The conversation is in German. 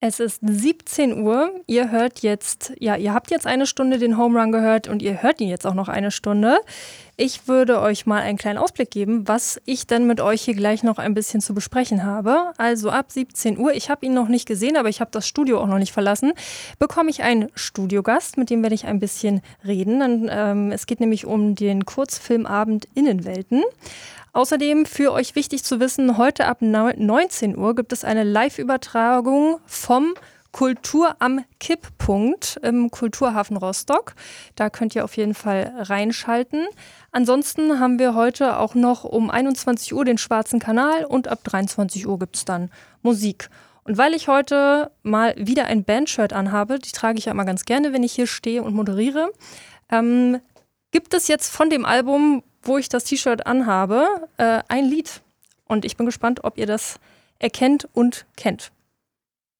Es ist 17 Uhr. Ihr habt jetzt eine Stunde den Home Run gehört und ihr hört ihn jetzt auch noch eine Stunde. Ich würde euch mal einen kleinen Ausblick geben, was ich dann mit euch hier gleich noch ein bisschen zu besprechen habe. Also ab 17 Uhr, ich habe ihn noch nicht gesehen, aber ich habe das Studio auch noch nicht verlassen, bekomme ich einen Studiogast, mit dem werde ich ein bisschen reden. Es geht nämlich um den Kurzfilmabend Innenwelten. Außerdem für euch wichtig zu wissen, heute ab 19 Uhr gibt es eine Live-Übertragung vom Kultur am Kipppunkt im Kulturhafen Rostock. Da könnt ihr auf jeden Fall reinschalten. Ansonsten haben wir heute auch noch um 21 Uhr den Schwarzen Kanal und ab 23 Uhr gibt es dann Musik. Und weil ich heute mal wieder ein Bandshirt anhabe, die trage ich ja immer ganz gerne, wenn ich hier stehe und moderiere, gibt es jetzt von dem Album, wo ich das T-Shirt anhabe, ein Lied. Und ich bin gespannt, ob ihr das erkennt und kennt.